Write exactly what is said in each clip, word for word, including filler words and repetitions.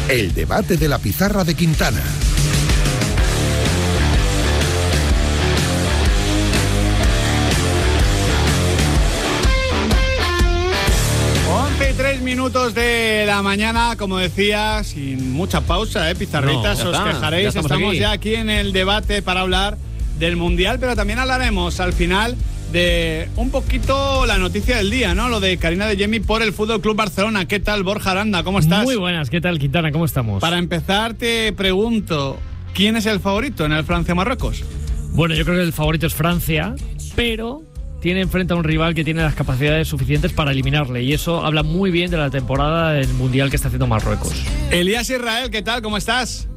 El debate de la pizarra de Quintana. once y tres minutos de la mañana, como decía, sin mucha pausa, ¿eh, pizarritas? No, os está, quejaréis, ya estamos, estamos aquí. ya aquí en el debate para hablar del Mundial, pero también hablaremos al final de un poquito la noticia del día, ¿no? Lo de Karina Adeyemi por el Fútbol Club Barcelona. ¿Qué tal, Borja Aranda? ¿Cómo estás? Muy buenas, ¿qué tal, Quintana? ¿Cómo estamos? Para empezar, te pregunto, ¿quién es el favorito en el Francia-Marruecos? Bueno, yo creo que el favorito es Francia, pero tiene enfrente a un rival que tiene las capacidades suficientes para eliminarle, y eso habla muy bien de la temporada del Mundial que está haciendo Marruecos. Elías Israel, ¿qué tal? ¿Cómo estás?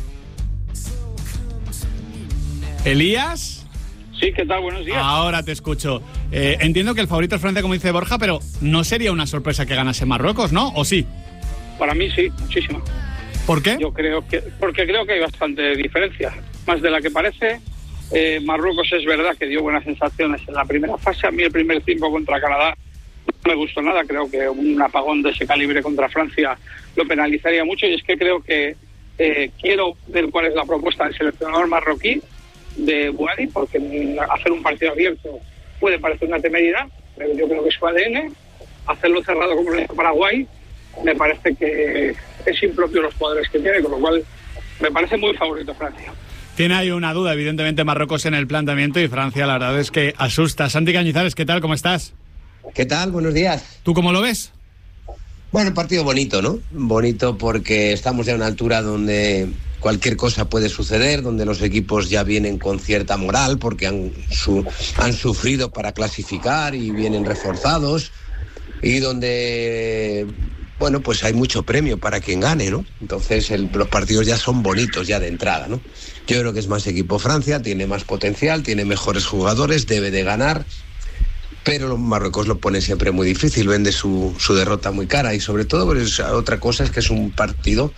¿Elías? Sí, ¿qué tal? Buenos días. Ahora te escucho. Eh, entiendo que el favorito es Francia, como dice Borja, pero no sería una sorpresa que ganase Marruecos, ¿no? ¿O sí? Para mí sí, muchísima. ¿Por qué? Yo creo que, porque creo que hay bastante diferencia, más de la que parece. Eh, Marruecos es verdad que dio buenas sensaciones en la primera fase. A mí el primer tiempo contra Canadá no me gustó nada. Creo que un apagón de ese calibre contra Francia lo penalizaría mucho, y es que creo que eh, quiero ver cuál es la propuesta del seleccionador marroquí de Bouhaddi, porque hacer un partido abierto puede parecer una temeridad, pero yo creo que es su A D N. Hacerlo cerrado como lo hizo Paraguay me parece que es impropio los jugadores que tiene, con lo cual me parece muy favorito Francia. Tiene ahí una duda, evidentemente, Marruecos en el planteamiento, y Francia, la verdad es que asusta. Santi Cañizares, ¿qué tal? ¿Cómo estás? ¿Qué tal? Buenos días. ¿Tú cómo lo ves? Bueno, partido bonito, ¿no? Bonito porque estamos ya a una altura donde cualquier cosa puede suceder, donde los equipos ya vienen con cierta moral porque han, su, han sufrido para clasificar y vienen reforzados, y donde, bueno, pues hay mucho premio para quien gane, ¿no? Entonces el, los partidos ya son bonitos ya de entrada, ¿no? Yo creo que es más equipo Francia, tiene más potencial, tiene mejores jugadores, debe de ganar, pero los Marruecos lo pone siempre muy difícil, vende su, su derrota muy cara, y sobre todo pues, otra cosa es que es un partido,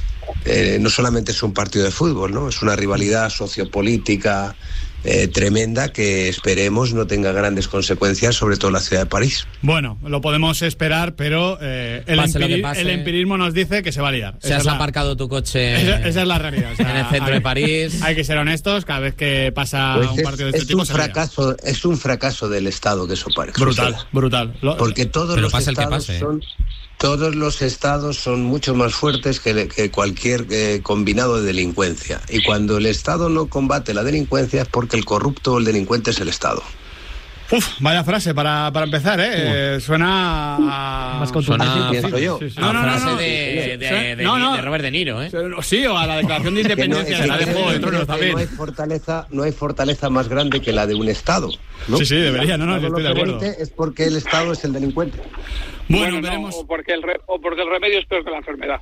eh, no solamente es un partido de fútbol, ¿no? Es una rivalidad sociopolítica eh, tremenda que esperemos no tenga grandes consecuencias, sobre todo en la ciudad de París. Bueno, lo podemos esperar, pero eh, el, Pase lo empiri- que pase. el empirismo nos dice que se va a liar. Se Esa has es la- aparcado tu coche Esa, esa es la realidad. O sea, en el centro hay- de París. Hay que ser honestos, cada vez que pasa Pues un es, partido de este es tipo un se lía. fracaso, es un fracaso del Estado que eso parezca. Brutal, brutal. Lo- Porque todos Pero los pase el que estados pase, ¿eh? son todos los estados son mucho más fuertes que, que cualquier eh, combinado de delincuencia, y cuando el Estado no combate la delincuencia es porque el corrupto o el delincuente es el Estado. Uf, vaya frase para, para empezar, ¿eh? Eh, suena a... Más contundente. Suena- Pienso yo. Sí, sí. No, No, no, no, frase no. de, de, de, No, no. de Robert De Niro, ¿eh? Sí, o a la declaración de Que no, independencia es de la de que Juego de creo Tronos que también. no hay fortaleza, no hay fortaleza más grande que la de un Estado, ¿no? Sí, sí, debería, no, no, Todo estoy lo de que acuerdo. permite es porque el Estado es el delincuente. Bueno, no, veremos. o, porque el re- o porque el remedio es peor que la enfermedad.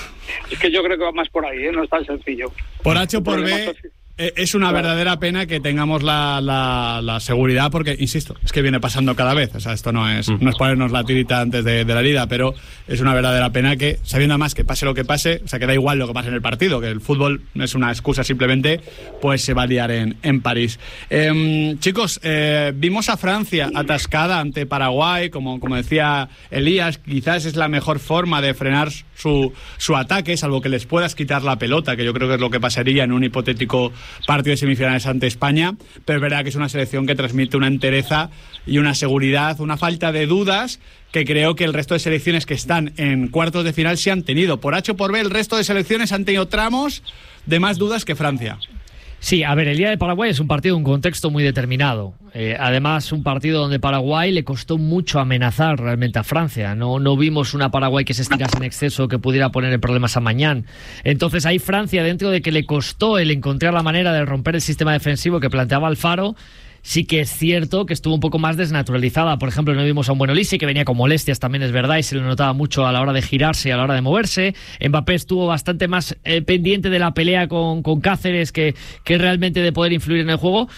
Es que yo creo que va más por ahí, ¿eh? No es tan sencillo. Por H o por El problema B, socio- eh, es una Claro. verdadera pena que tengamos la, la, la seguridad, porque, insisto, es que viene pasando cada vez. O sea, esto no es, no es ponernos la tirita antes de, de la herida, pero es una verdadera pena que, sabiendo además que pase lo que pase, o sea, que da igual lo que pase en el partido, que el fútbol es una excusa simplemente, pues se va a liar en, en París. Eh, chicos, eh, vimos a Francia atascada ante Paraguay, como, como decía Elías, quizás es la mejor forma de frenar su, su ataque, salvo que les puedas quitar la pelota, que yo creo que es lo que pasaría en un hipotético partido de semifinales ante España, pero es verdad que es una selección que transmite una entereza y una seguridad, una falta de dudas que creo que el resto de selecciones que están en cuartos de final se han tenido. Por H o por B, el resto de selecciones han tenido tramos de más dudas que Francia. Sí, a ver, el día de Paraguay es un partido, un contexto muy determinado. Eh, además, un partido donde Paraguay le costó mucho amenazar realmente a Francia. No, no vimos una Paraguay que se estirase en exceso, que pudiera poner en problemas a Mañán. Entonces, ahí Francia, dentro de que le costó el encontrar la manera de romper el sistema defensivo que planteaba Alfaro, sí que es cierto que estuvo un poco más desnaturalizada. Por ejemplo, no vimos a un buen Olise, que venía con molestias, también es verdad, y se le notaba mucho a la hora de girarse y a la hora de moverse. Mbappé estuvo bastante más eh, pendiente de la pelea con, con Cáceres que, que realmente de poder influir en el juego.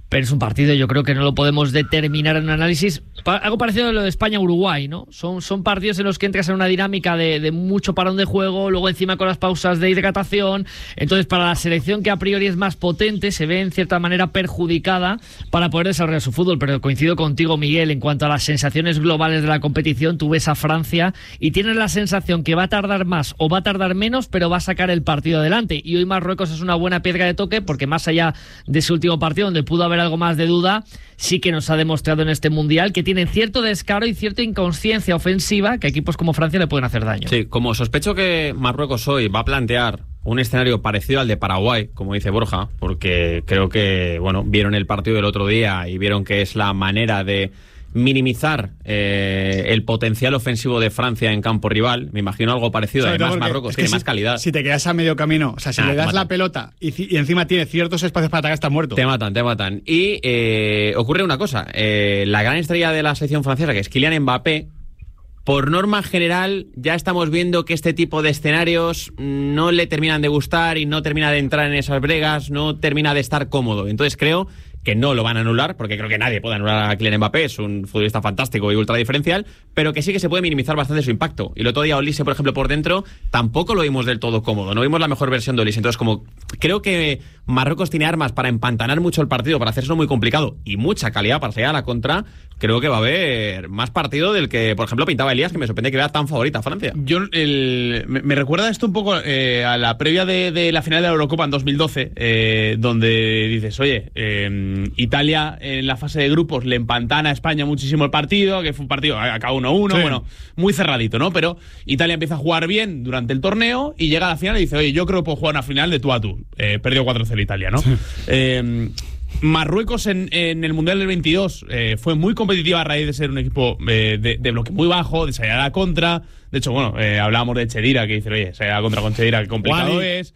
pero es un partido, yo creo que no lo podemos determinar en un análisis. Pa- algo parecido a lo de España-Uruguay, ¿no? Son, son partidos en los que entras en una dinámica de, de mucho parón de juego, luego encima con las pausas de hidratación. Entonces, para la selección que a priori es más potente, se ve en cierta manera perjudicada para poder desarrollar su fútbol. Pero coincido contigo, Miguel, en cuanto a las sensaciones globales de la competición. Tú ves a Francia y tienes la sensación que va a tardar más o va a tardar menos, pero va a sacar el partido adelante. Y hoy Marruecos es una buena piedra de toque, porque más allá de ese último partido donde pudo haber algo más de duda, sí que nos ha demostrado en este Mundial que tienen cierto descaro y cierta inconsciencia ofensiva que equipos como Francia le pueden hacer daño. Sí, como sospecho que Marruecos hoy va a plantear un escenario parecido al de Paraguay, como dice Borja, porque creo que, bueno, vieron el partido del otro día y vieron que es la manera de minimizar eh, el potencial ofensivo de Francia en campo rival. Me imagino algo parecido. Sobre Además, todo porque Marruecos es que tiene si, más calidad. Si te quedas a medio camino, o sea, si Ah, le te das matan. la pelota y, ci- y encima tiene ciertos espacios para atacar, está muerto. Te matan, te matan. Y eh, ocurre una cosa. Eh, la gran estrella de la selección francesa, que es Kylian Mbappé, por norma general ya estamos viendo que este tipo de escenarios no le terminan de gustar y no termina de entrar en esas bregas, no termina de estar cómodo. Entonces creo que no lo van a anular, porque creo que nadie puede anular a Kylian Mbappé, es un futbolista fantástico y ultra diferencial, pero que sí que se puede minimizar bastante su impacto. Y el otro día Olise, por ejemplo, por dentro, tampoco lo vimos del todo cómodo, no vimos la mejor versión de Olise. Entonces, como creo que Marruecos tiene armas para empantanar mucho el partido, para hacerlo muy complicado y mucha calidad para salir a la contra, creo que va a haber más partido del que, por ejemplo, pintaba Elías, que me sorprende que vea tan favorita a Francia. Yo el, me, me recuerda esto un poco eh, a la previa de, de la final de la Eurocopa en dos mil doce, eh, donde dices, oye, eh, Italia en la fase de grupos le empantana a España muchísimo el partido, que fue un partido acabó uno uno, Sí. bueno, muy cerradito, ¿no? Pero Italia empieza a jugar bien durante el torneo y llega a la final y dice, oye, yo creo que puedo jugar una final de tú a tú. Eh, perdió cuatro cero Italia, ¿no? eh, Marruecos en, en el Mundial del veintidós eh, fue muy competitiva a raíz de ser un equipo eh, de, de bloque muy bajo, de salir a la contra. De hecho, bueno, eh, hablábamos de Chedira, que dice, oye, salir a la contra con Chedira, qué complicado Wally. es.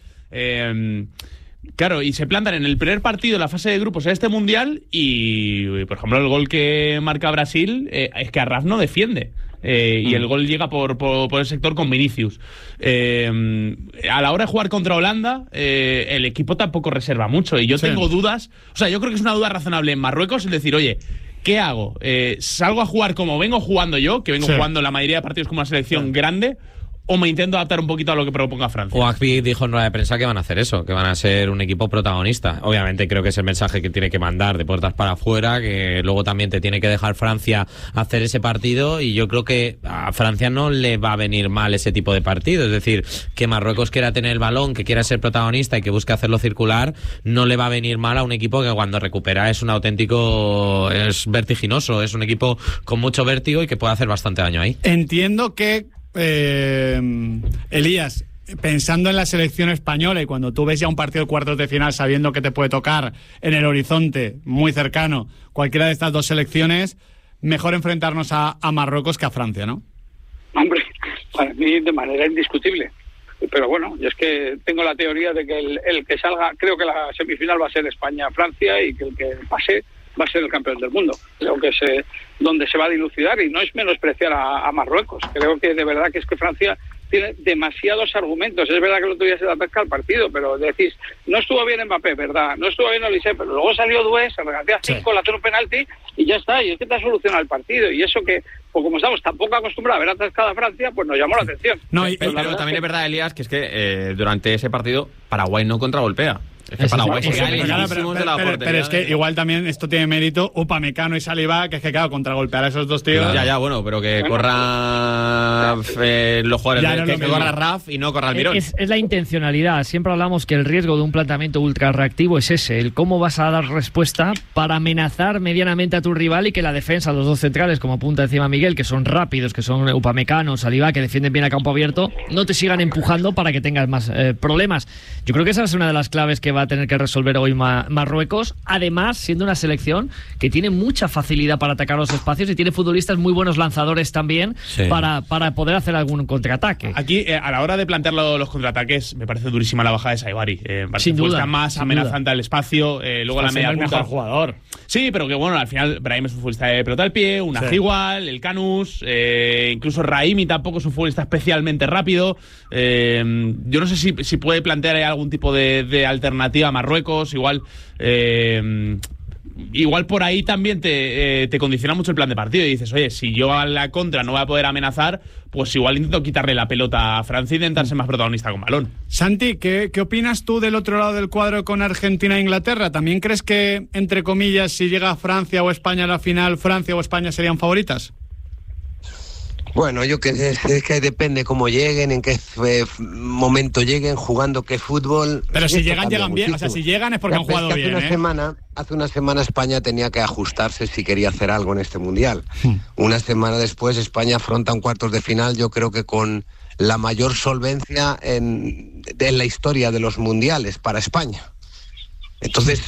Eh, claro, y se plantan en el primer partido de la fase de grupos en este Mundial y, por ejemplo, el gol que marca Brasil eh, es que Arraf no defiende. Eh, y el gol llega por, por, por el sector con Vinicius. Eh, a la hora de jugar contra Holanda, eh, el equipo tampoco reserva mucho. Y yo Sí. tengo dudas. O sea, yo creo que es una duda razonable en Marruecos el decir, oye, ¿qué hago? Eh, ¿Salgo a jugar como vengo jugando yo, que vengo Sí. jugando la mayoría de partidos como una selección grande? ¿O me intento adaptar un poquito a lo que proponga Francia? Oakpi dijo en rueda de prensa que van a hacer eso, que van a ser un equipo protagonista. Obviamente creo que es el mensaje que tiene que mandar de puertas para afuera, que luego también te tiene que dejar Francia hacer ese partido, y yo creo que a Francia no le va a venir mal ese tipo de partido. Es decir, que Marruecos quiera tener el balón, que quiera ser protagonista y que busque hacerlo circular, no le va a venir mal a un equipo que cuando recupera es un auténtico, es vertiginoso, es un equipo con mucho vértigo y que puede hacer bastante daño ahí. Entiendo que eh, Elías, pensando en la selección española, y cuando tú ves ya un partido de cuartos de final sabiendo que te puede tocar en el horizonte muy cercano cualquiera de estas dos selecciones, mejor enfrentarnos a, a Marruecos que a Francia, ¿no? Hombre, para mí de manera indiscutible. Pero bueno, yo es que tengo la teoría de que el, el que salga, creo que la semifinal va a ser España-Francia y que el que pase va a ser el campeón del mundo. Creo que es eh, donde se va a dilucidar, y no es menospreciar a, a Marruecos. Creo que de verdad que es que Francia tiene demasiados argumentos. Es verdad que el otro día se le ataca el partido, pero decís, no estuvo bien Mbappé, ¿verdad? No estuvo bien Olise, pero luego salió Doué, se regatea cinco, le hace un penalti y ya está. Y es que te ha solucionado el partido. Y eso que, pues como estamos tan poco acostumbrados a ver atascada a Francia, pues nos llamó la atención. No, y- Pero, y- pero también es verdad, Elías, que es que eh, durante ese partido Paraguay no contragolpea. Es que Eso Paraguay es- se eso queda es- Claro, lejísimos pero, de la pero- portería. pero es que igual también esto tiene mérito Upamecano y Saliba, que es que claro, contra golpear a esos dos tíos. Ya, ya, bueno, pero que corra eh, los jugadores, Ya, de- no, que, no, que no. corra Raf y no corra Almirón. Es, es la intencionalidad. Siempre hablamos que el riesgo de un planteamiento ultra reactivo es ese, el cómo vas a dar respuesta para amenazar medianamente a tu rival y que la defensa, los dos centrales, como apunta encima Miguel, que son rápidos, que son Upamecano, Saliba, que defienden bien a campo abierto, no te sigan empujando para que tengas más eh, problemas. Yo creo que esa es una de las claves que va a tener que resolver hoy Ma- Marruecos, además siendo una selección que tiene mucha facilidad para atacar los espacios y tiene futbolistas muy buenos lanzadores también, Sí. para, para poder hacer algún contraataque. Aquí, eh, a la hora de plantear lo- los contraataques, me parece durísima la bajada de Saibari. Eh, me parece Sin que duda, está más sin amenazante al espacio. Eh, luego Está la media siendo el punta. mejor jugador. Sí, pero que bueno, al final Brahim es un futbolista de pelota al pie, un Sí. igual, el Canus, eh, incluso Raimi tampoco es un futbolista especialmente rápido. Eh, yo no sé si, si puede plantear ahí algún tipo de, de alternativa a Marruecos, igual. Eh, igual por ahí también te, eh, te condiciona mucho el plan de partido. Y dices, oye, si yo a la contra no voy a poder amenazar, pues igual intento quitarle la pelota a Francia e intentar ser más protagonista con balón. Santi, ¿qué, ¿qué opinas tú del otro lado del cuadro con Argentina e Inglaterra? ¿También crees que, entre comillas, si llega Francia o España a la final, Francia o España serían favoritas? Bueno, yo que sé, es que depende cómo lleguen, en qué eh, momento lleguen, jugando qué fútbol. Pero si Esto llegan, cambia llegan bien. muchísimo. O sea, si llegan es porque Ya, han jugado es que hace bien, una ¿eh? semana, hace una semana España tenía que ajustarse si quería hacer algo en este Mundial. Hmm. Una semana después España afronta un cuartos de final, yo creo que con la mayor solvencia en, en la historia de los Mundiales para España. Entonces,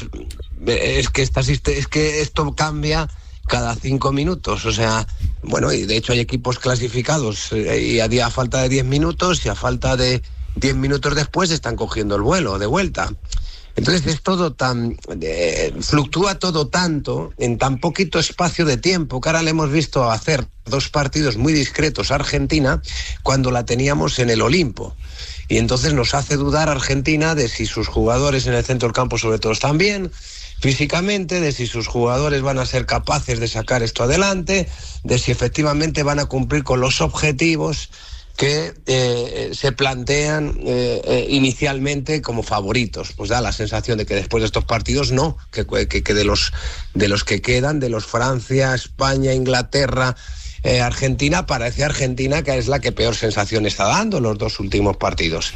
es que, esta, es que esto cambia cada cinco minutos, o sea, bueno, y de hecho hay equipos clasificados eh, y a, día, a falta de diez minutos y a falta de diez minutos después están cogiendo el vuelo de vuelta. Entonces es todo tan, eh, fluctúa todo tanto en tan poquito espacio de tiempo que ahora le hemos visto hacer dos partidos muy discretos a Argentina cuando la teníamos en el Olimpo. Y entonces nos hace dudar Argentina de si sus jugadores en el centro del campo sobre todo están bien físicamente, de si sus jugadores van a ser capaces de sacar esto adelante, de si efectivamente van a cumplir con los objetivos que eh, se plantean eh, eh, inicialmente como favoritos. Pues da la sensación de que después de estos partidos no, que, que, que de los de los que quedan, de los Francia, España, Inglaterra, eh, Argentina, parece Argentina que es la que peor sensación está dando los dos últimos partidos.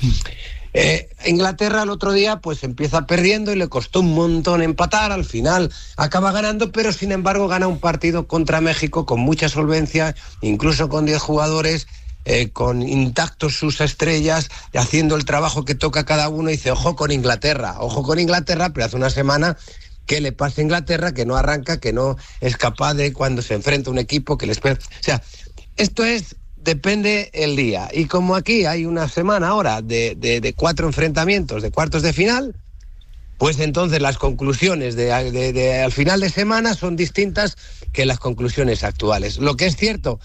Eh, Inglaterra el otro día pues empieza perdiendo y le costó un montón empatar, al final acaba ganando, pero sin embargo gana un partido contra México con mucha solvencia, incluso con diez jugadores, eh, con intactos sus estrellas, haciendo el trabajo que toca cada uno, y dice, ojo con Inglaterra, ojo con Inglaterra, pero hace una semana ¿qué le pasa a Inglaterra? Que no arranca, que no es capaz de, cuando se enfrenta a un equipo que les... O sea, esto es... Depende el día. Y como aquí hay una semana ahora de, de, de cuatro enfrentamientos de cuartos de final, pues entonces las conclusiones de, de, de al final de semana son distintas que las conclusiones actuales. Lo que es cierto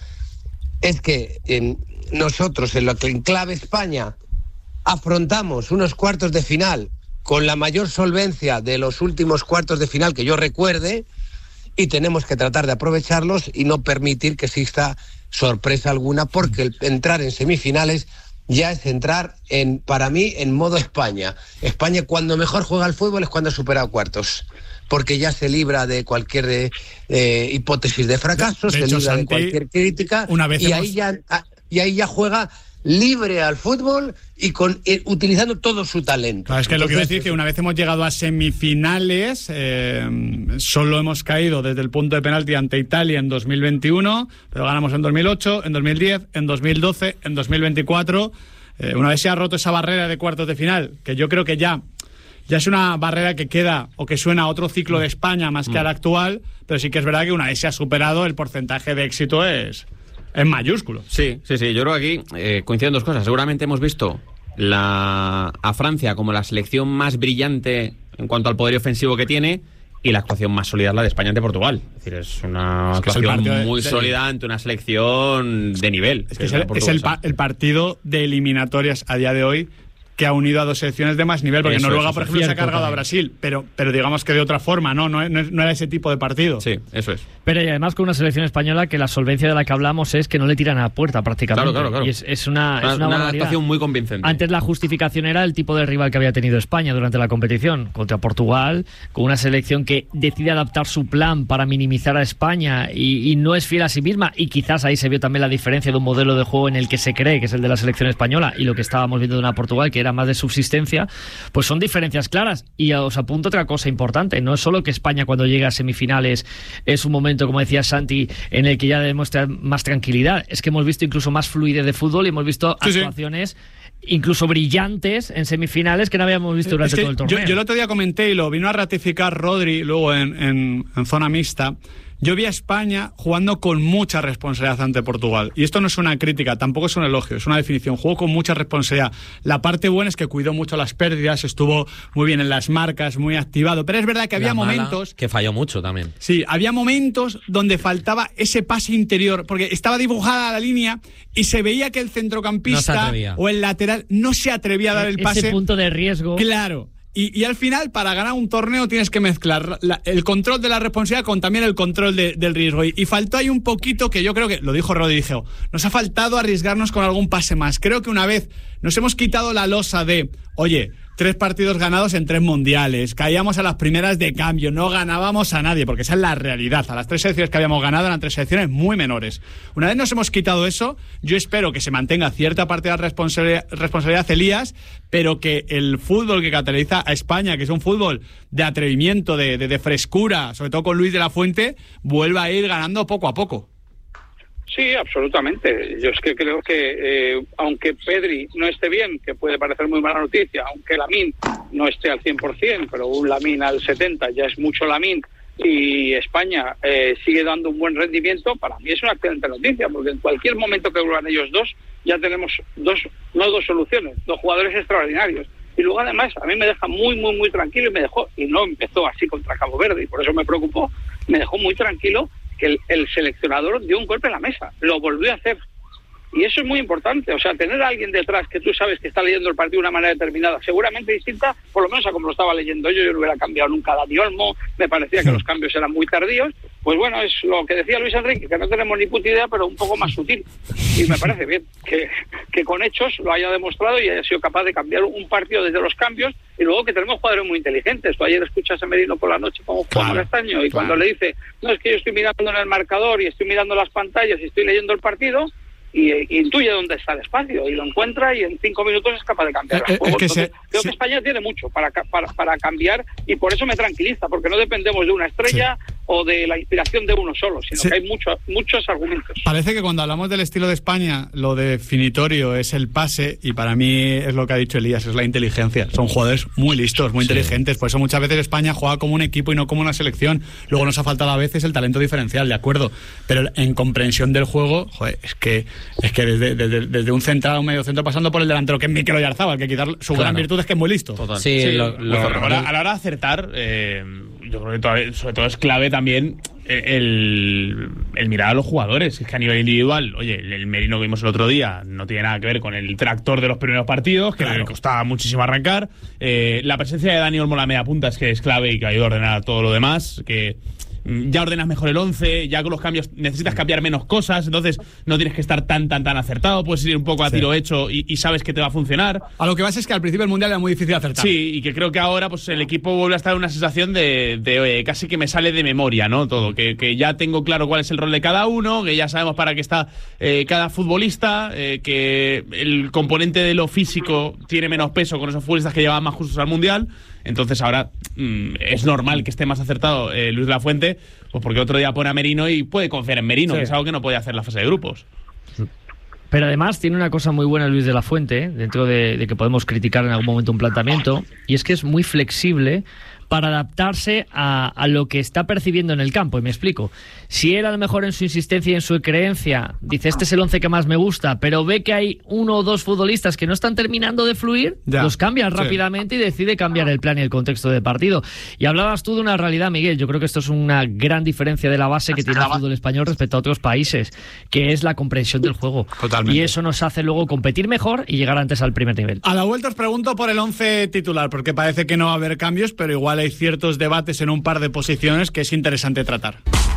es que en, nosotros en, lo, en clave España afrontamos unos cuartos de final con la mayor solvencia de los últimos cuartos de final que yo recuerde, y tenemos que tratar de aprovecharlos y no permitir que exista sorpresa alguna, porque el entrar en semifinales ya es entrar en, para mí, en modo España. España cuando mejor juega al fútbol es cuando ha superado cuartos, porque ya se libra de cualquier eh, hipótesis de fracaso, de, de se hecho, libra Santi, de cualquier crítica, una vez y, hemos... ahí ya, y ahí ya juega libre al fútbol y con eh, utilizando todo su talento. Claro, es que Entonces, lo que quiero decir es que una vez hemos llegado a semifinales, eh, solo hemos caído desde el punto de penalti ante Italia en dos mil veintiuno, pero ganamos en dos mil ocho, en dos mil diez, en dos mil doce, en dos mil veinticuatro. Eh, una vez se ha roto esa barrera de cuartos de final, que yo creo que ya ya es una barrera que queda o que suena a otro ciclo de España más que al actual, pero sí que es verdad que una vez se ha superado, el porcentaje de éxito es... es mayúsculo. Sí, sí, sí. Yo creo que aquí eh, coinciden dos cosas. Seguramente hemos visto la, a Francia como la selección más brillante en cuanto al poder ofensivo que tiene, y la actuación más sólida es la de España ante Portugal. Es decir, es una es que actuación es muy de, sólida ante una selección de nivel. Es que es, el, es el, pa, el partido de eliminatorias a día de hoy que ha unido a dos selecciones de más nivel, porque eso, Noruega, eso, por ejemplo, cierto, se ha cargado también a Brasil, pero, pero digamos que de otra forma, ¿no? No, no, no era ese tipo de partido. Sí, eso es. Pero y además con una selección española que la solvencia de la que hablamos es que no le tiran a la puerta prácticamente. Claro, claro, claro. Y es, es una, una, es una, una actuación muy convincente. Antes la justificación era el tipo de rival que había tenido España durante la competición, contra Portugal, con una selección que decide adaptar su plan para minimizar a España y, y no es fiel a sí misma, y quizás ahí se vio también la diferencia de un modelo de juego en el que se cree que es el de la selección española y lo que estábamos viendo de una Portugal que era más de subsistencia. Pues son diferencias claras. Y os apunto otra cosa importante: no es solo que España cuando llega a semifinales es un momento, como decía Santi, en el que ya demuestra más tranquilidad, es que hemos visto incluso más fluidez de fútbol y hemos visto sí, actuaciones sí. incluso brillantes en semifinales que no habíamos visto durante es que todo el torneo. Yo, yo el otro día comenté, y lo vino a ratificar Rodri luego en, en, en zona mixta, yo vi a España jugando con mucha responsabilidad ante Portugal. Y esto no es una crítica, tampoco es un elogio, es una definición. Jugó con mucha responsabilidad. La parte buena es que cuidó mucho las pérdidas, estuvo muy bien en las marcas, muy activado. Pero es verdad que había la mala, momentos... que falló mucho también. Sí, había momentos donde faltaba ese pase interior, porque estaba dibujada la línea y se veía que el centrocampista no o el lateral no se atrevía a dar el pase. Ese punto de riesgo. Claro. Y, y al final, para ganar un torneo tienes que mezclar la, el control de la responsabilidad con también el control de, del riesgo. Y, y faltó ahí un poquito, que yo creo que, lo dijo Rodrigo, nos ha faltado arriesgarnos con algún pase más. Creo que una vez nos hemos quitado la losa de, oye, tres partidos ganados en tres mundiales, caíamos a las primeras de cambio, no ganábamos a nadie, porque esa es la realidad. A las tres selecciones que habíamos ganado eran tres selecciones muy menores. Una vez nos hemos quitado eso, yo espero que se mantenga cierta parte de la responsabilidad, responsabilidad Elías, pero que el fútbol que caracteriza a España, que es un fútbol de atrevimiento, de, de, de frescura, sobre todo con Luis de la Fuente, vuelva a ir ganando poco a poco. Sí, absolutamente. Yo es que creo que, eh, aunque Pedri no esté bien, que puede parecer muy mala noticia, aunque Lamine no esté al cien por ciento, pero un Lamine al setenta por ciento ya es mucho Lamine, y España eh, sigue dando un buen rendimiento, para mí es una excelente noticia, porque en cualquier momento que vuelvan ellos dos, ya tenemos dos, no dos soluciones, dos jugadores extraordinarios. Y luego además a mí me deja muy, muy, muy tranquilo, y me dejó, y no empezó así contra Cabo Verde, y por eso me preocupó, me dejó muy tranquilo que el, el seleccionador dio un golpe en la mesa, lo volvió a hacer. Y eso es muy importante, o sea, tener a alguien detrás que tú sabes que está leyendo el partido de una manera determinada, seguramente distinta, por lo menos a como lo estaba leyendo yo, yo no hubiera cambiado nunca a Dani Olmo, me parecía que los cambios eran muy tardíos, pues bueno, es lo que decía Luis Enrique, que no tenemos ni puta idea, pero un poco más sutil. Y me parece bien que, que con hechos lo haya demostrado y haya sido capaz de cambiar un partido desde los cambios, y luego que tenemos jugadores muy inteligentes. Tú ayer escuchas a Merino por la noche como Juan Castaño, y claro, cuando le dice, no, es que yo estoy mirando en el marcador y estoy mirando las pantallas y estoy leyendo el partido, y, y intuye dónde está el espacio y lo encuentra, y en cinco minutos es capaz de cambiar el eh, juego. Es que Entonces, se, creo sí. que España tiene mucho para, para, para cambiar, y por eso me tranquiliza, porque no dependemos de una estrella sí. o de la inspiración de uno solo, sino sí. que hay mucho, muchos argumentos. Parece que cuando hablamos del estilo de España, lo definitorio es el pase, y para mí es lo que ha dicho Elías, es la inteligencia. Son jugadores muy listos, muy sí. inteligentes, por eso muchas veces España juega como un equipo y no como una selección. Luego nos ha faltado a veces el talento diferencial, de acuerdo, pero en comprensión del juego, joder, es que es que desde Desde, desde un central a un medio centro, pasando por el delantero, que es Mikel Oyarzabal, que quizás su claro. gran virtud es que es muy listo. Total. Sí, sí, lo, lo, a, la hora, a la hora de acertar, eh, yo creo que todavía, sobre todo es clave también el, el mirar a los jugadores. Es que a nivel individual, oye, el, el Merino que vimos el otro día no tiene nada que ver con el tractor de los primeros partidos, que claro. le costaba muchísimo arrancar. Eh, la presencia de Dani Olmo, la media punta, es que es clave y que ayuda a ordenar todo lo demás, que ya ordenas mejor el once, ya con los cambios necesitas cambiar menos cosas, entonces no tienes que estar tan tan tan acertado, puedes ir un poco a sí. tiro hecho y, y sabes que te va a funcionar. A lo que vas es que al principio del Mundial era muy difícil acertar. Sí, y que creo que ahora pues el equipo vuelve a estar en una sensación de, de oye, casi que me sale de memoria, ¿no? Todo, que, que ya tengo claro cuál es el rol de cada uno, que ya sabemos para qué está eh, cada futbolista, eh, que el componente de lo físico tiene menos peso con esos futbolistas que llevan más justos al Mundial. Entonces ahora mmm, es normal que esté más acertado eh, Luis de la Fuente, pues porque otro día pone a Merino y puede confiar en Merino, sí. que es algo que no podía hacer en la fase de grupos. Pero además tiene una cosa muy buena Luis de la Fuente, ¿eh? dentro de, de que podemos criticar en algún momento un planteamiento, y es que es muy flexible para adaptarse a, a lo que está percibiendo en el campo. Y me explico. Si él a lo mejor en su insistencia y en su creencia dice, este es el once que más me gusta, pero ve que hay uno o dos futbolistas que no están terminando de fluir, ya. los cambia sí. rápidamente y decide cambiar el plan y el contexto de partido. Y hablabas tú de una realidad, Miguel. Yo creo que esto es una gran diferencia de la base que tiene el fútbol español respecto a otros países, que es la comprensión del juego. Totalmente. Y eso nos hace luego competir mejor y llegar antes al primer nivel. A la vuelta os pregunto por el once titular, porque parece que no va a haber cambios, pero igual hay ciertos debates en un par de posiciones que es interesante tratar.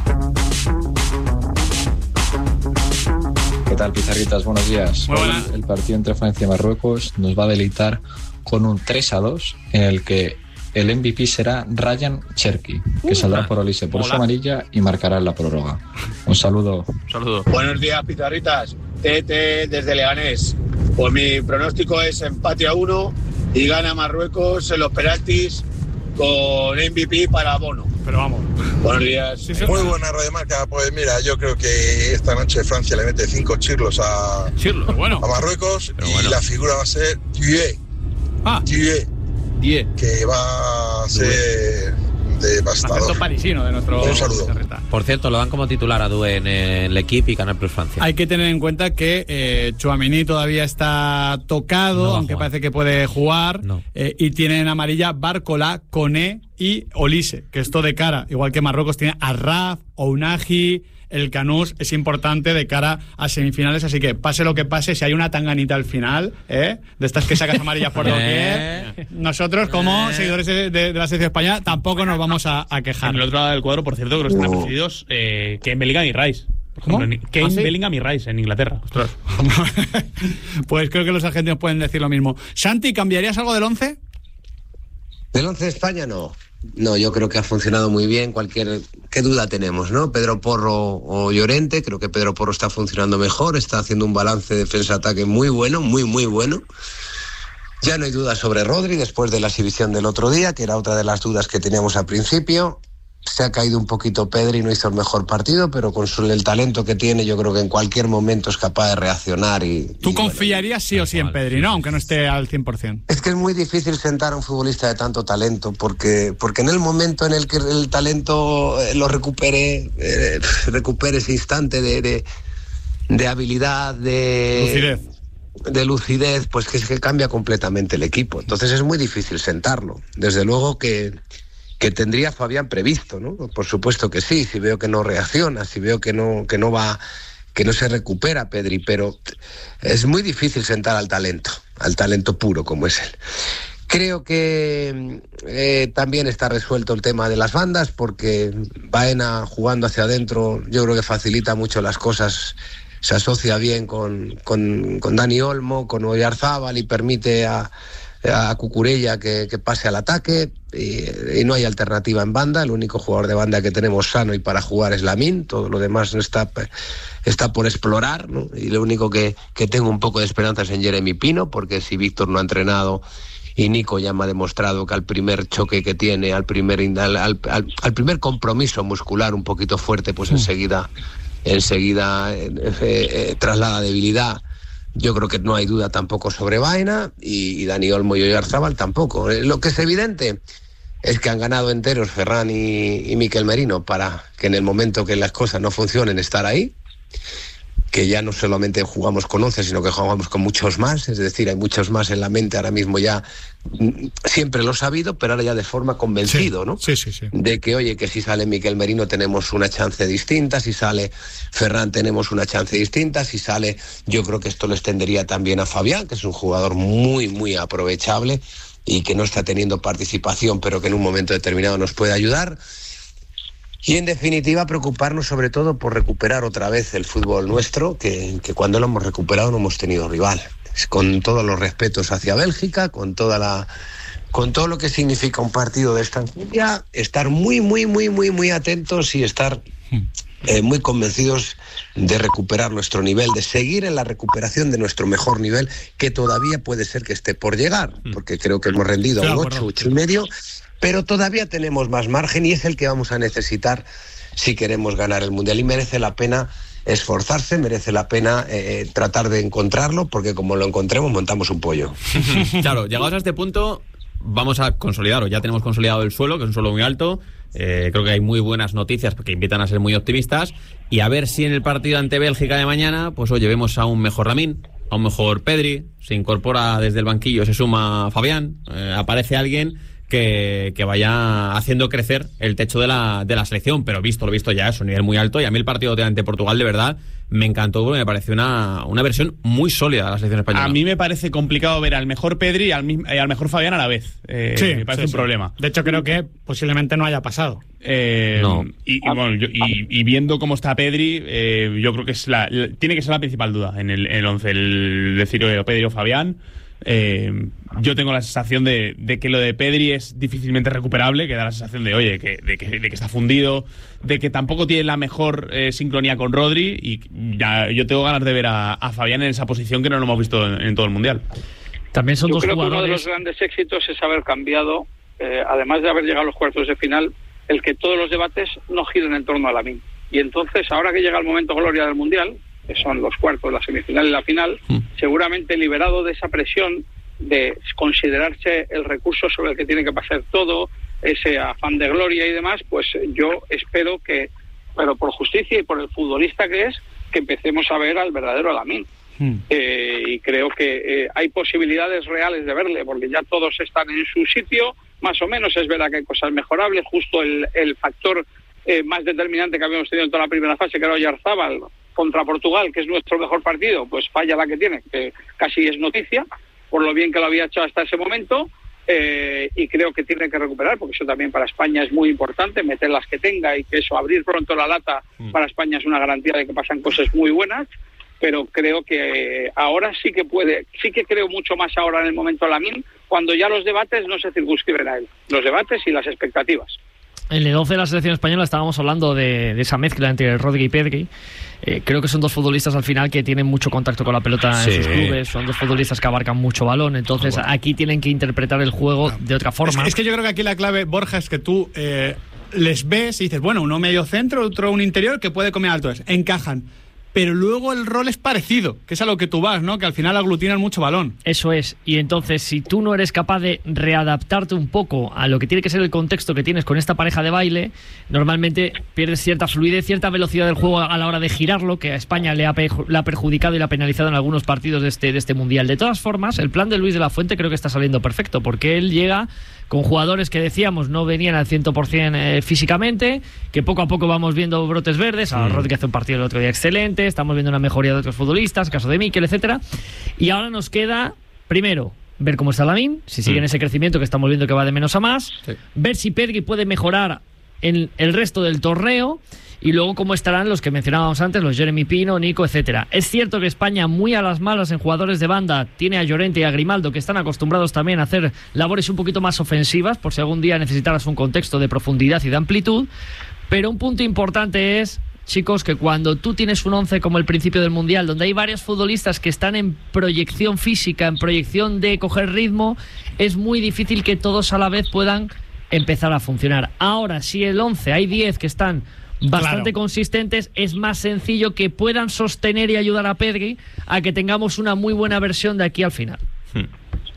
¿Qué tal, Pizarritas? Buenos días. Muy Hoy el partido entre Francia y Marruecos nos va a deleitar con un tres a dos en el que el M V P será Ryan Cherki, que uh, saldrá por Olise por Hola. su amarilla y marcará en la prórroga. Un saludo. Un saludo. Buenos días, Pizarritas. Tete desde Leganés. Pues mi pronóstico es empate a uno y gana Marruecos en los penaltis con M V P para Bono. Pero vamos. Buenos días. Sí, sí. Muy buena Radio Marca. Pues mira, yo creo que esta noche Francia le mete cinco chirlos a, Chirlo, bueno. a Marruecos pero y bueno. la figura va a ser Thié. Ah. Thié. Thié. Que va a ser devastador. Acento parisino de nuestro... Un saludo. Por cierto, lo dan como titular a Doué en el equipo y Canal Plus Francia. Hay que tener en cuenta que eh, Tchouaméni todavía está tocado, no aunque parece que puede jugar, no. eh, y tiene en amarilla Barcola, Koné y Olise, que esto de cara, igual que Marruecos tiene a Raf, Ounahi, el Canús es importante de cara a semifinales, así que pase lo que pase, si hay una tanganita al final, ¿eh? de estas que sacas amarillas por doquier, nosotros como seguidores de, de, de la selección española tampoco nos vamos a, a quejar. En el otro lado del cuadro, por cierto, que los están preferidos eh, Kane, Bellingham y Rice. ¿Cómo? Kane, ¿Ah, sí? Bellingham y Rice en Inglaterra. Ostras. Pues creo que los argentinos pueden decir lo mismo. Santi, ¿cambiarías algo del once? Del once de España no. No, yo creo que ha funcionado muy bien. Cualquier qué duda tenemos, ¿no? Pedro Porro o Llorente, creo que Pedro Porro está funcionando mejor, está haciendo un balance de defensa-ataque muy bueno, muy, muy bueno. Ya no hay duda sobre Rodri después de la exhibición del otro día, que era otra de las dudas que teníamos al principio. Se ha caído un poquito Pedri, no hizo el mejor partido, pero con su, el talento que tiene, yo creo que en cualquier momento es capaz de reaccionar. y Tú y, confiarías sí o sí en Pedri, ¿no? Aunque no esté al cien por ciento. Es que es muy difícil sentar a un futbolista de tanto talento, porque, porque en el momento en el que el talento lo recupere, eh, recupere ese instante de, de, de habilidad, de lucidez. de lucidez, pues que es que cambia completamente el equipo. Entonces es muy difícil sentarlo. Desde luego que, que tendría Fabián previsto, ¿no? Por supuesto que sí, si veo que no reacciona, si veo que no, que no va, que no se recupera Pedri, pero es muy difícil sentar al talento, al talento puro como es él. Creo que eh, también está resuelto el tema de las bandas, porque Baena jugando hacia adentro yo creo que facilita mucho las cosas, se asocia bien con, con, con Dani Olmo, con Oyarzábal y permite a, a Cucurella que, que pase al ataque, y, y no hay alternativa en banda. El único jugador de banda que tenemos sano y para jugar es Lamine, todo lo demás está, está por explorar, ¿no? Y lo único que, que tengo un poco de esperanza es en Jeremy Pino, porque si Víctor no ha entrenado y Nico ya me ha demostrado que al primer choque que tiene, al primer, al, al, al primer compromiso muscular un poquito fuerte, pues enseguida enseguida eh, eh, traslada debilidad. Yo creo que no hay duda tampoco sobre Baena, y, y Dani Olmo y Oyarzábal tampoco. Eh, lo que es evidente es que han ganado enteros Ferran y, y Miquel Merino para que en el momento que las cosas no funcionen estar ahí, que ya no solamente jugamos con once, sino que jugamos con muchos más, es decir, hay muchos más en la mente ahora mismo ya, siempre lo he sabido, pero ahora ya de forma convencido, sí, ¿no? Sí, sí, sí. De que, oye, que si sale Miquel Merino tenemos una chance distinta, si sale Ferran tenemos una chance distinta, si sale, yo creo que esto lo extendería también a Fabián, que es un jugador muy, muy aprovechable y que no está teniendo participación, pero que en un momento determinado nos puede ayudar. Y en definitiva preocuparnos sobre todo por recuperar otra vez el fútbol nuestro, que, que cuando lo hemos recuperado no hemos tenido rival. Con todos los respetos hacia Bélgica, con toda la, con todo lo que significa un partido de esta enjundia, estar muy, muy, muy, muy, muy atentos y estar eh, muy convencidos de recuperar nuestro nivel, de seguir en la recuperación de nuestro mejor nivel, que todavía puede ser que esté por llegar, porque creo que hemos rendido a un ocho, ocho y medio. Pero todavía tenemos más margen y es el que vamos a necesitar si queremos ganar el Mundial. Y merece la pena esforzarse, merece la pena eh, tratar de encontrarlo, porque como lo encontremos montamos un pollo. Claro, llegados a este punto vamos a consolidarlo. Ya tenemos consolidado el suelo, que es un suelo muy alto. Eh, creo que hay muy buenas noticias porque invitan a ser muy optimistas. Y a ver si en el partido ante Bélgica de mañana, pues oye, vemos a un mejor Lamine, a un mejor Pedri, se incorpora desde el banquillo, se suma Fabián, eh, aparece alguien Que, que vaya haciendo crecer el techo de la, de la selección, pero visto lo visto ya es un nivel muy alto. Y a mí el partido de ante Portugal de verdad me encantó, porque me pareció una, una versión muy sólida de la selección española. A mí me parece complicado ver al mejor Pedri y al, y al mejor Fabián a la vez. Eh, sí, me parece sí, un sí. problema. De hecho creo que posiblemente no haya pasado. Eh, No. Y, y, bueno, yo- y- y viendo cómo está Pedri, eh, yo creo que es la, la- tiene que ser la principal duda en el, en el once, el decir eh, Pedri o Fabián. Eh, yo tengo la sensación de, de que lo de Pedri es difícilmente recuperable, que da la sensación de, oye, que, de, que, de que está fundido, de que tampoco tiene la mejor eh, sincronía con Rodri, y ya yo tengo ganas de ver a, a Fabián en esa posición que no lo hemos visto en, en todo el Mundial. También son Yo dos creo que uno de jugadores. los grandes éxitos es haber cambiado, eh, además de haber llegado a los cuartos de final, el que todos los debates no giren en torno a Lamine. Y entonces, ahora que llega el momento gloria del Mundial, que son los cuartos, la semifinal y la final, seguramente liberado de esa presión de considerarse el recurso sobre el que tiene que pasar todo, ese afán de gloria y demás, pues yo espero que, pero por justicia y por el futbolista que es, que empecemos a ver al verdadero Lamine. Hmm. Eh, y creo que eh, hay posibilidades reales de verle, porque ya todos están en su sitio, más o menos. Es verdad que hay cosas mejorables, justo el, el factor eh, más determinante que habíamos tenido en toda la primera fase, que era Oyarzábal contra Portugal, que es nuestro mejor partido, pues falla la que tiene, que casi es noticia, por lo bien que lo había hecho hasta ese momento, eh, y creo que tiene que recuperar, porque eso también para España es muy importante, meter las que tenga, y que eso, abrir pronto la lata, mm. para España es una garantía de que pasan cosas muy buenas. Pero creo que ahora sí que puede, sí que creo mucho más ahora en el momento Lamine, cuando ya los debates no se circunscriben a él, los debates y las expectativas. En el once de la selección española estábamos hablando de, de esa mezcla entre Rodri y Pedri. Eh, creo que son dos futbolistas al final que tienen mucho contacto con la pelota sí. en sus clubes, son dos futbolistas que abarcan mucho balón, entonces bueno. aquí tienen que interpretar el juego no. de otra forma. Es que, es que yo creo que aquí la clave, Borja, es que tú eh, les ves y dices, bueno, uno medio centro, otro un interior que puede comer alto, encajan. Pero luego el rol es parecido, que es a lo que tú vas, ¿no? Que al final aglutinan mucho balón. Eso es, y entonces si tú no eres capaz de readaptarte un poco a lo que tiene que ser el contexto que tienes con esta pareja de baile, normalmente pierdes cierta fluidez, cierta velocidad del juego a la hora de girarlo, que a España le ha, le ha perjudicado y le ha penalizado en algunos partidos de este, de este Mundial. De todas formas, el plan de Luis de la Fuente creo que está saliendo perfecto, porque él llega con jugadores que decíamos no venían al cien por ciento eh, físicamente, que poco a poco vamos viendo brotes verdes. A Rodri que hace un partido el otro día excelente, estamos viendo una mejoría de otros futbolistas, caso de Mikel, etcétera. Y ahora nos queda, primero, ver cómo está Lamine, si sigue en mm. ese crecimiento que estamos viendo que va de menos a más, sí. ver si Pedri puede mejorar en el resto del torneo, y luego cómo estarán los que mencionábamos antes, los Jeremy Pino, Nico, etcétera. Es cierto que España, muy a las malas en jugadores de banda, tiene a Llorente y a Grimaldo, que están acostumbrados también a hacer labores un poquito más ofensivas, por si algún día necesitaras un contexto de profundidad y de amplitud. Pero un punto importante es, chicos, que cuando tú tienes un once como el principio del Mundial, donde hay varios futbolistas que están en proyección física, en proyección de coger ritmo, es muy difícil que todos a la vez puedan empezar a funcionar. Ahora, si el once hay diez que están bastante claro. consistentes, es más sencillo que puedan sostener y ayudar a Pedri a que tengamos una muy buena versión de aquí al final. Hmm.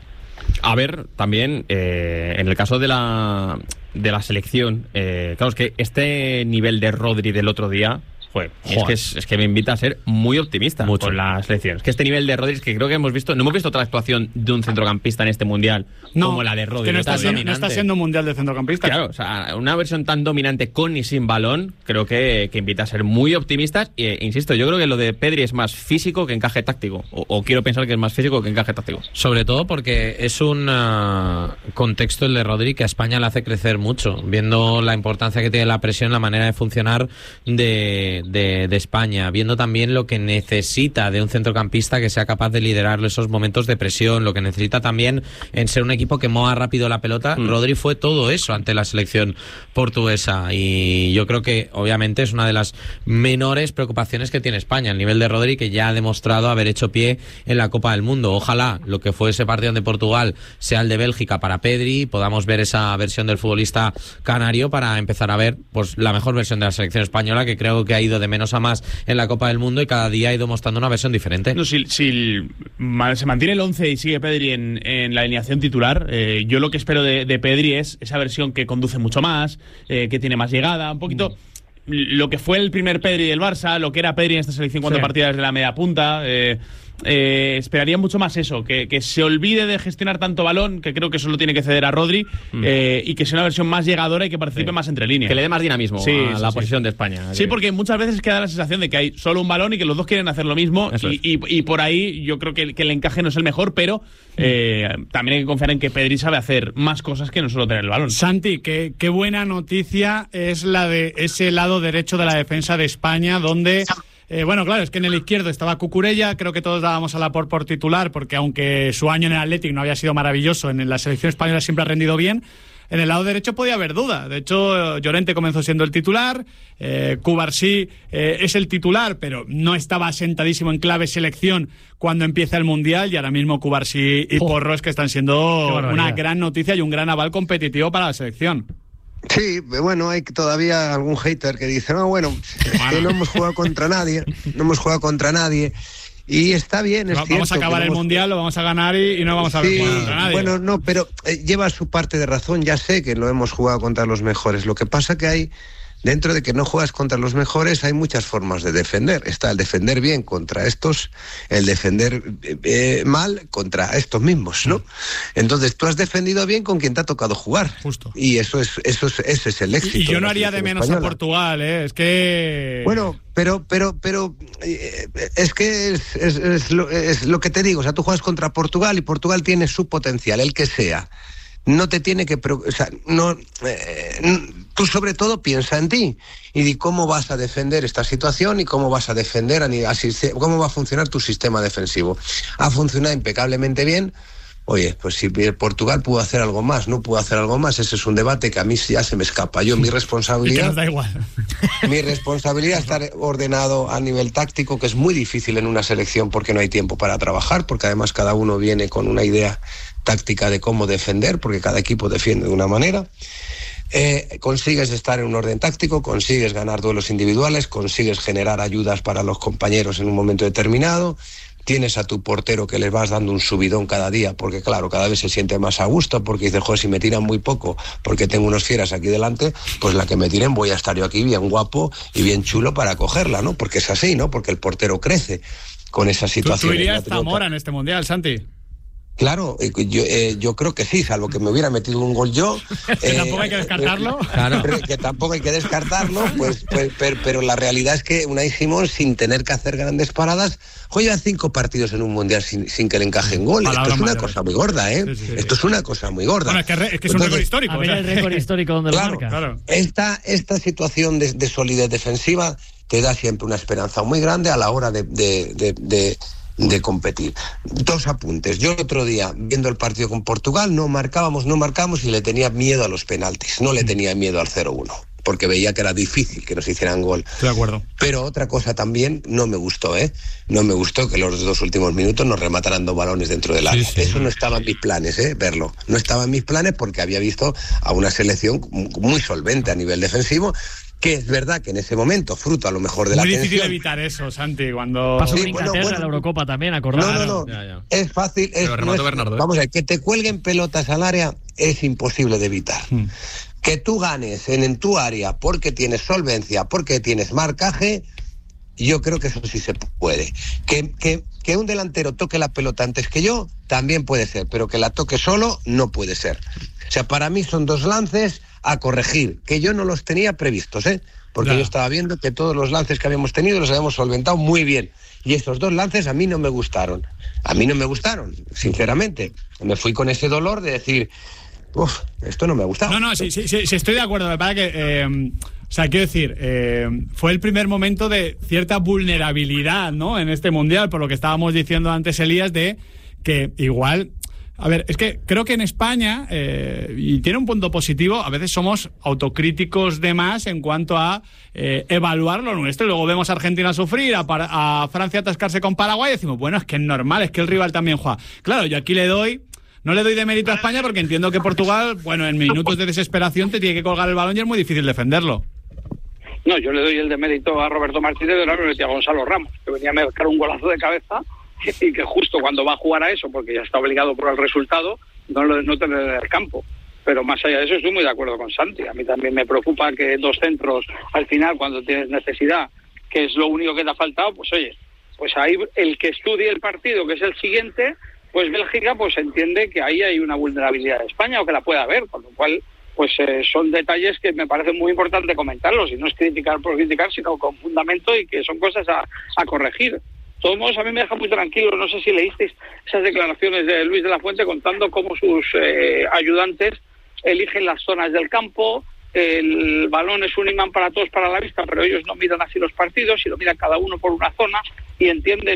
A ver, también eh, en el caso de la de la selección, eh, claro, es que este nivel de Rodri del otro día, joder, es que, es, es que me invita a ser muy optimista Mucho. con la selección. Es que este nivel de Rodri es que creo que hemos visto, no hemos visto otra actuación de un centrocampista en este mundial no, como la de Rodri. Que no, está siendo, no está siendo un mundial de centrocampista. Claro, o sea, una versión tan dominante con y sin balón, creo que, que invita a ser muy optimistas. E insisto, yo creo que lo de Pedri es más físico que encaje táctico. O, o quiero pensar que es más físico que encaje táctico. Sobre todo porque es un uh, contexto el de Rodri que a España le hace crecer mucho, viendo la importancia que tiene la presión, la manera de funcionar de De, de España, viendo también lo que necesita de un centrocampista que sea capaz de liderar esos momentos de presión, lo que necesita también en ser un equipo que mueva rápido la pelota. Mm. Rodri fue todo eso ante la selección portuguesa, y yo creo que obviamente es una de las menores preocupaciones que tiene España, el nivel de Rodri, que ya ha demostrado haber hecho pie en la Copa del Mundo. Ojalá lo que fue ese partido de Portugal sea el de Bélgica para Pedri, podamos ver esa versión del futbolista canario para empezar a ver pues la mejor versión de la selección española, que creo que ha ido de menos a más en la Copa del Mundo y cada día ha ido mostrando una versión diferente. No, si, si se mantiene el once y sigue Pedri en, en la alineación titular, eh, yo lo que espero de, de Pedri es esa versión que conduce mucho más, eh, que tiene más llegada, un poquito mm. lo que fue el primer Pedri del Barça, lo que era Pedri en esta selección cuando sí. partía desde la media punta. eh, Eh, esperaría mucho más eso, que, que se olvide de gestionar tanto balón, que creo que eso lo tiene que ceder a Rodri, mm. eh, y que sea una versión más llegadora y que participe sí. más entre líneas. Que le dé más dinamismo sí, a sí, la sí. posición de España. Sí, porque muchas veces queda la sensación de que hay solo un balón y que los dos quieren hacer lo mismo, y, es. y, y por ahí yo creo que, que el encaje no es el mejor, pero eh, también hay que confiar en que Pedri sabe hacer más cosas que no solo tener el balón. Santi, qué, qué buena noticia es la de ese lado derecho de la defensa de España, donde... Eh, bueno, claro, es que en el izquierdo estaba Cucurella, creo que todos dábamos a la por, por titular, porque aunque su año en el Athletic no había sido maravilloso, en la selección española siempre ha rendido bien. En el lado derecho podía haber duda. De hecho, Llorente comenzó siendo el titular, eh, Cubarsí eh, es el titular, pero no estaba asentadísimo en clave selección cuando empieza el Mundial, y ahora mismo Cubarsí y oh. Porro que están siendo una gran noticia y un gran aval competitivo para la selección. Sí, bueno, hay todavía algún hater que dice, no, bueno, es que no hemos jugado contra nadie, no hemos jugado contra nadie, y está bien, es no, cierto. Vamos a acabar el Mundial, lo vamos a ganar y, y no vamos a sí, jugar contra nadie. Bueno, no, pero eh, lleva su parte de razón, ya sé que lo hemos jugado contra los mejores, lo que pasa que hay dentro de que no juegas contra los mejores, hay muchas formas de defender. Está el defender bien contra estos, el defender eh, mal contra estos mismos, ¿no? Entonces, tú has defendido bien con quien te ha tocado jugar. Justo. Y eso es, eso es, ese es el éxito. Y yo no de la haría de menos española. a Portugal, ¿eh? Es que... Bueno, pero, pero, pero, eh, es que es, es, es, lo, es lo que te digo. O sea, tú juegas contra Portugal y Portugal tiene su potencial, el que sea. No te tiene que... O sea, no, eh, tú sobre todo piensa en ti y di cómo vas a defender esta situación y cómo vas a defender, a, a, cómo va a funcionar tu sistema defensivo. Ha funcionado impecablemente bien. Oye, pues si Portugal pudo hacer algo más, no pudo hacer algo más, ese es un debate que a mí ya se me escapa. Yo, mi responsabilidad... Y que nos da igual. Mi responsabilidad es estar ordenado a nivel táctico, que es muy difícil en una selección porque no hay tiempo para trabajar, porque además cada uno viene con una idea táctica de cómo defender, porque cada equipo defiende de una manera. Eh, consigues estar en un orden táctico, consigues ganar duelos individuales, consigues generar ayudas para los compañeros en un momento determinado. Tienes a tu portero que les vas dando un subidón cada día, porque claro, cada vez se siente más a gusto, porque dice, joder, si me tiran muy poco, porque tengo unos fieras aquí delante, pues la que me tiren voy a estar yo aquí bien guapo y bien chulo para cogerla, ¿no? Porque es así, ¿no? Porque el portero crece con esa situación. ¿Tú, tú irías Zamora en este Mundial, Santi? Claro, yo, eh, yo creo que sí, salvo que me hubiera metido un gol yo. Que eh, tampoco hay que descartarlo. Eh, claro. Que tampoco hay que descartarlo, pues, pues pero, pero la realidad es que Unai Simón, sin tener que hacer grandes paradas, juega cinco partidos en un Mundial sin, sin que le encajen gol. Esto es una mayor. cosa muy gorda, ¿eh? Sí, sí, sí. Esto es una cosa muy gorda. Bueno, es que, re, es, que es un récord histórico. A ver, o sea. El récord histórico donde claro, lo marca. Claro. Esta, esta situación de, de solidez defensiva te da siempre una esperanza muy grande a la hora de... de, de, de de competir. Dos apuntes. Yo el otro día, viendo el partido con Portugal, no marcábamos, no marcábamos y le tenía miedo a los penaltis. No le tenía miedo al cero uno, porque veía que era difícil que nos hicieran gol. Estoy de acuerdo. Pero otra cosa también no me gustó, ¿eh? No me gustó que los dos últimos minutos nos remataran dos balones dentro del área. Sí, sí. Eso no estaba en mis planes, ¿eh? Verlo. No estaba en mis planes porque había visto a una selección muy solvente a nivel defensivo, que es verdad que en ese momento, fruto a lo mejor de muy la tensión... Muy difícil evitar eso, Santi, cuando... Pasó sí, con Inglaterra bueno, bueno, en la Eurocopa también, acordado. No, no, no, ya, ya. es fácil... Es, no es, Bernardo, ¿eh? Vamos a ver, que te cuelguen pelotas al área es imposible de evitar. Hmm. Que tú ganes en, en tu área porque tienes solvencia, porque tienes marcaje, yo creo que eso sí se puede. Que, que, que un delantero toque la pelota antes que yo, también puede ser, pero que la toque solo, no puede ser. O sea, para mí son dos lances a corregir, que yo no los tenía previstos, ¿eh? Porque claro. Yo estaba viendo que todos los lances que habíamos tenido los habíamos solventado muy bien. Y estos dos lances a mí no me gustaron. A mí no me gustaron, sinceramente. Me fui con ese dolor de decir, uff, esto no me ha gustado. No, no, sí, sí, sí, sí estoy de acuerdo. Me parece que... Eh, o sea, quiero decir, eh, fue el primer momento de cierta vulnerabilidad, ¿no? En este Mundial, por lo que estábamos diciendo antes, Elías, de que igual... A ver, es que creo que en España, eh, y tiene un punto positivo, a veces somos autocríticos de más en cuanto a eh, evaluar lo nuestro. Y luego vemos a Argentina sufrir, a, a Francia atascarse con Paraguay y decimos, bueno, es que es normal, es que el rival también juega. Claro, yo aquí le doy, no le doy de mérito a España porque entiendo que Portugal, bueno, en minutos de desesperación te tiene que colgar el balón y es muy difícil defenderlo. No, yo le doy el de mérito a Roberto Martínez de Leonardo y a Gonzalo Ramos, que venía a marcar un golazo de cabeza y que justo cuando va a jugar a eso, porque ya está obligado por el resultado, no, lo, no tener en el campo. Pero más allá de eso estoy muy de acuerdo con Santi. A mí también me preocupa que dos centros al final, cuando tienes necesidad, que es lo único que te ha faltado, pues oye, pues ahí el que estudie el partido, que es el siguiente, pues Bélgica pues entiende que ahí hay una vulnerabilidad de España o que la pueda haber, con lo cual pues eh, son detalles que me parece muy importante comentarlos, y no es criticar por criticar, sino con fundamento y que son cosas a, a corregir. De todos modos, a mí me deja muy tranquilo, no sé si leísteis esas declaraciones de Luis de la Fuente contando cómo sus eh, ayudantes eligen las zonas del campo, el balón es un imán para todos para la vista, pero ellos no miran así los partidos, y lo miran cada uno por una zona y entienden